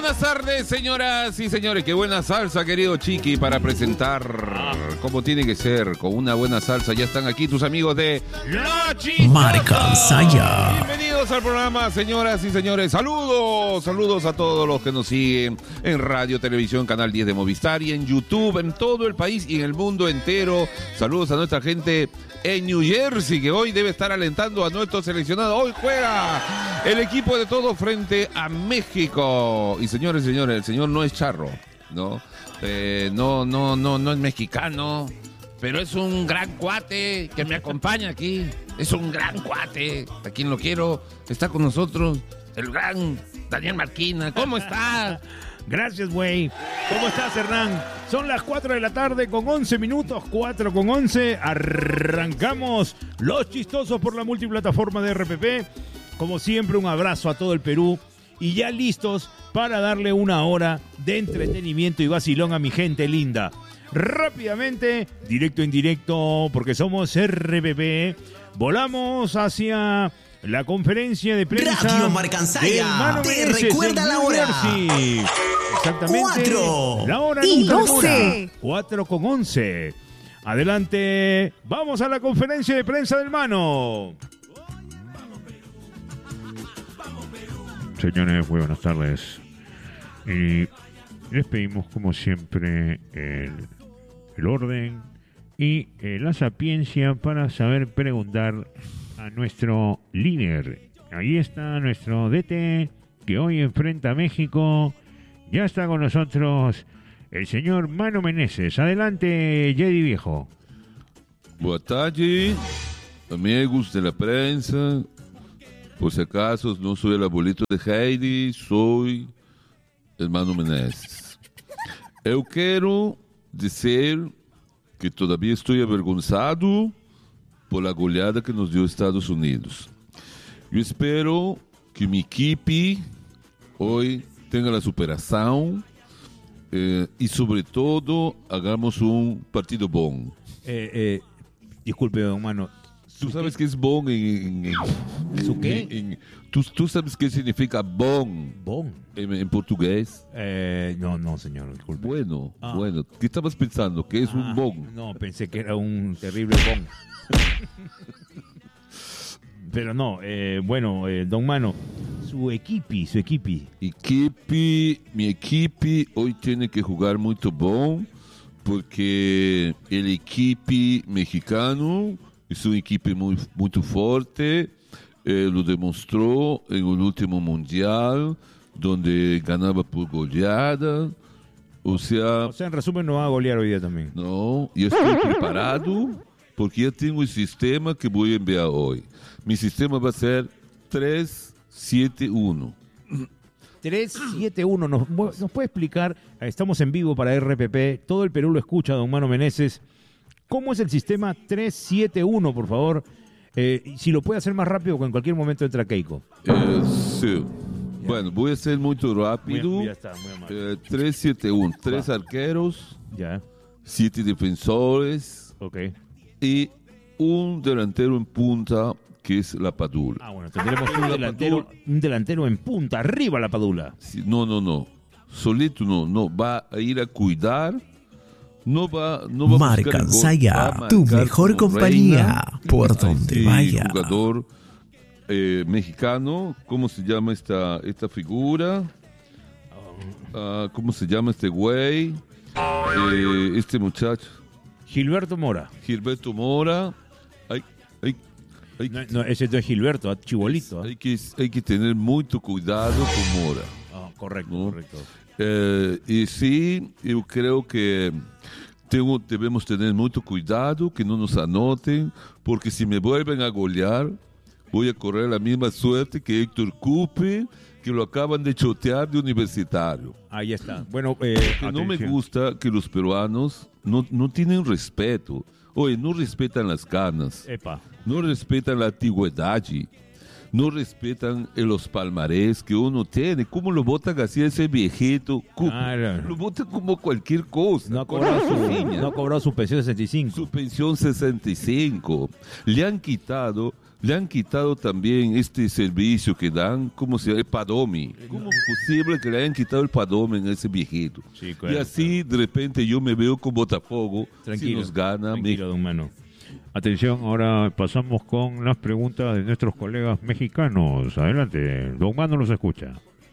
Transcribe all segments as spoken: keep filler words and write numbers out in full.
buenas tardes, señoras y señores. Qué buena salsa, querido Chiqui, para presentar como tiene que ser, con una buena salsa. Ya están aquí tus amigos de Los Chistosos. Marca Saya. Bienvenidos al programa, señoras y señores. Saludos, saludos a todos los que nos siguen en radio, televisión, Canal diez de Movistar y en YouTube, en todo el país y en el mundo entero. Saludos a nuestra gente en New Jersey, que hoy debe estar alentando a nuestro seleccionado. Hoy juega el equipo de todo frente a México. Y señores y señores, el señor no es charro, ¿no? Eh, no, no, no, no es mexicano, pero es un gran cuate que me acompaña aquí. Es un gran cuate, a quien lo quiero. Está con nosotros el gran Daniel Marquina. ¿Cómo está? Gracias, güey. ¿Cómo estás, Hernán? Son las cuatro de la tarde con once minutos, cuatro con once. Arrancamos Los Chistosos por la multiplataforma de R P P. Como siempre, un abrazo a todo el Perú. Y ya listos para darle una hora de entretenimiento y vacilón a mi gente linda. Rápidamente, directo en directo, porque somos R P P, volamos hacia la conferencia de prensa Radio Marcansaya te recuerda la hora. Jersey. Exactamente. Cuatro La hora y nunca doce. demora. Cuatro con once. Adelante. Vamos a la conferencia de prensa del Mano. Señores, muy buenas tardes. Y les pedimos, como siempre, el, el orden y eh, la sapiencia para saber preguntar a nuestro líder. Ahí está nuestro D T, que hoy enfrenta a México. Ya está con nosotros el señor Mano Meneses. Adelante, Jedi Viejo. Boa tarde, amigos de la prensa. Por si acaso, no soy el abuelito de Heidi, soy el Mano Meneses. Eu quero dizer que todavía estoy avergonzado por la goleada que nos dio Estados Unidos. Yo espero que mi equipe hoy tenga la superación eh, y sobre todo hagamos un partido bom. Eh, eh, disculpe, don Mano. ¿Tú sabes qué es bom en... en, en ¿Su qué? en- en- ¿tú, ¿Tú sabes qué significa bom Bon. en, en portugués? Eh, no, no, señor, disculpe. Bueno, Ah. bueno. ¿Qué estabas pensando? ¿Qué es Ah, un bom? No, pensé que era un terrible bon. Pero no, eh, bueno, eh, don Mano, su equipi, su equipi. Equipe, mi equipe hoy tiene que jugar muy bom porque el equipe mexicano es un equipe muy, muy fuerte, eh, lo demostró en el último mundial donde ganaba por goleada, o sea, O sea, en resumen, no va a golear hoy día también. no, yo estoy preparado porque ya tengo el sistema que voy a enviar hoy. Mi sistema va a ser tres siete uno. tres siete uno, ¿nos, ¿nos puede explicar? Estamos en vivo para R P P, todo el Perú lo escucha, don Mano Meneses. ¿Cómo es el sistema tres siete uno, por favor? Eh, y si lo puede hacer más rápido, que en cualquier momento entra Keiko. Eh, sí. Bueno, voy a ser muy rápido. Muy- ya está, muy amable. Eh, tres siete uno. Tres arqueros, Ya, siete defensores ok. y un delantero en punta que es la Padula. Ah, bueno, tendremos un delantero, un delantero en punta, arriba la Padula. Sí, no, no, no. Solito no, no. Va a ir a cuidar. No va, no va a buscar el gol, va Marcansaya, a tu marcar mejor como compañía, reina. por donde Este vaya. jugador eh, mexicano, ¿cómo se llama esta, esta figura? Ah, ¿Cómo se llama este güey? Eh, este muchacho, Gilberto Mora. Gilberto Mora. Hay, hay, hay, No, no, ese no es Gilberto, ah, Chibolito. ah. hay, que, hay que tener mucho cuidado con Mora. Ah, correcto, ¿no? correcto. Eh, y sí, yo creo que tengo, debemos tener mucho cuidado, que no nos anoten, porque si me vuelven a golear, voy a correr la misma suerte que Héctor Cupe, que lo acaban de chotear de Universitario. Ahí está. Bueno, eh, Que no me atención. gusta que los peruanos no, no tienen respeto. Oye, no respetan las ganas, Epa. no respetan la antigüedad, no respetan eh, los palmarés que uno tiene. ¿Cómo lo botan así a ese viejito? ¿Cómo? Claro. Lo botan como cualquier cosa. No ha con cobrado las su, uñas. no ha cobrado su pensión sesenta y cinco. Su pensión sesenta y cinco. Le han quitado le han quitado también este servicio que dan, ¿cómo se llama? El Padome. ¿Cómo es posible que le hayan quitado el Padome en ese viejito? Sí, claro, y así, claro. de repente, yo me veo con Botafogo, Tranquilo, si nos gana tranquilo, México. don Mano. Atención, ahora pasamos con las preguntas de nuestros colegas mexicanos. Adelante, don Mano los escucha.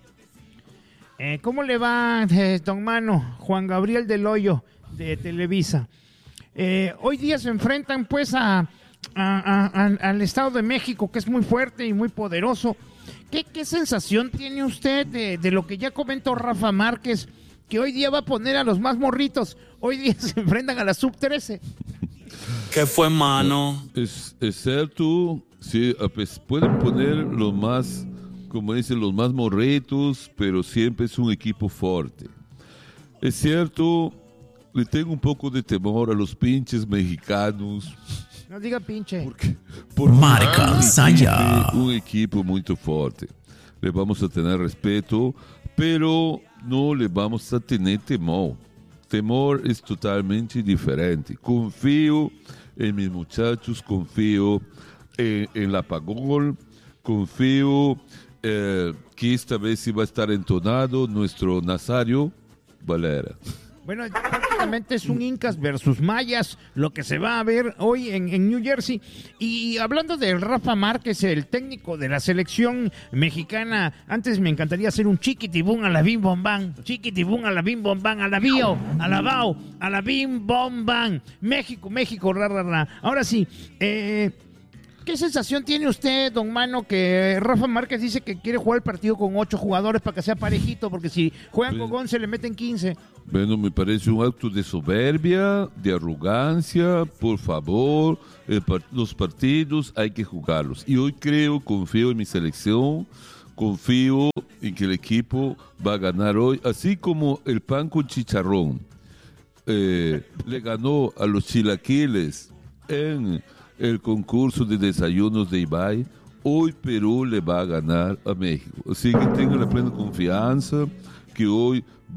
Eh, ¿Cómo le va, eh, don Mano? Juan Gabriel del Hoyo, de Televisa. Eh, hoy día se enfrentan, pues, a, a, a, a, al Estado de México, que es muy fuerte y muy poderoso. ¿Qué, qué sensación tiene usted de, de lo que ya comentó Rafa Márquez, que hoy día va a poner a los más morritos? Hoy día se enfrentan a la sub trece. ¿Qué fue, mano? Es, es cierto, sí, pues, pueden poner los más, como dicen, los más morretos, pero siempre es un equipo fuerte. Es cierto, le tengo un poco de temor a los pinches mexicanos. No diga pinche. Porque, porque Marca un Saya. equipo, un equipo muy fuerte. Le vamos a tener respeto, pero no le vamos a tener temor. Temor es totalmente diferente. Confío en mis muchachos, confío en, en la Pagol, confío eh, que esta vez sí va a estar entonado nuestro Nazario Valera. Bueno, prácticamente es un Incas versus Mayas, lo que se va a ver hoy en, en New Jersey. Y hablando de Rafa Márquez, el técnico de la selección mexicana, antes me encantaría hacer un chiquitibum a la bim bom bam, chiquitibum a la bim bom bam, a la bio, a la bao, a la bim bom bam. México, México, ra, ra, ra. Ahora sí, eh... ¿qué sensación tiene usted, don Mano, que Rafa Márquez dice que quiere jugar el partido con ocho jugadores para que sea parejito? Porque si juegan con once le meten quince. Bueno, me parece un acto de soberbia, de arrogancia. Por favor, el par- los partidos hay que jugarlos. Y hoy creo, confío en mi selección, confío en que el equipo va a ganar hoy, así como el pan con chicharrón eh, le ganó a los chilaquiles en el concurso de desayunos de Ibai. Hoy Perú le va a ganar a México. Así que tengan la plena confianza que hoy